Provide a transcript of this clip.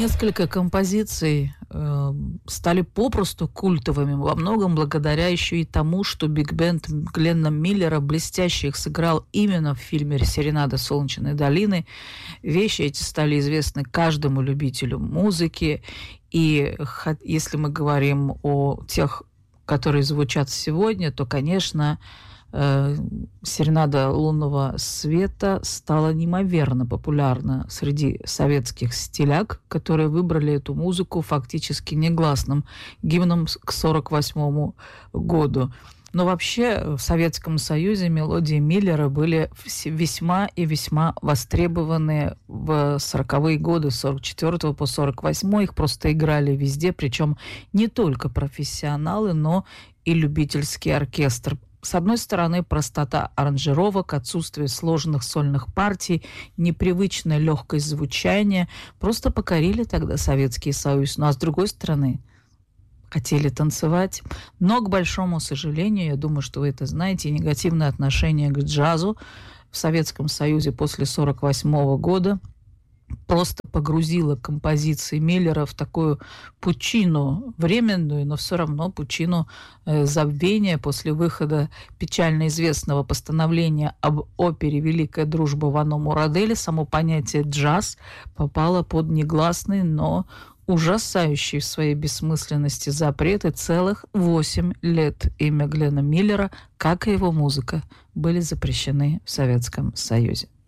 Несколько композиций стали попросту культовыми, во многом благодаря еще и тому, что биг-бенд Гленна Миллера блестяще их сыграл именно в фильме «Серенада Солнечной долины». Вещи эти стали известны каждому любителю музыки. И если мы говорим о тех, которые звучат сегодня, то, конечно, «Серенада лунного света» стала неимоверно популярна среди советских стиляк, которые выбрали эту музыку фактически негласным гимном к 1948 году. Но вообще в Советском Союзе мелодии Миллера были весьма и весьма востребованы в 40-е годы, с 44 по 48. Их просто играли везде, причем не только профессионалы, но и любительский оркестр. С одной стороны, простота аранжировок, отсутствие сложных сольных партий, непривычное легкость звучания просто покорили тогда Советский Союз. Ну а с другой стороны, хотели танцевать. Но, к большому сожалению, я думаю, что вы это знаете, негативное отношение к джазу в Советском Союзе после 1948 года просто погрузила композиции Миллера в такую пучину временную, но все равно пучину забвения после выхода печально известного постановления об опере «Великая дружба» Вано Мураделя. Само понятие «джаз» попало под негласный, но ужасающий в своей бессмысленности запреты. Целых 8 лет имя Гленна Миллера, как и его музыка, были запрещены в Советском Союзе.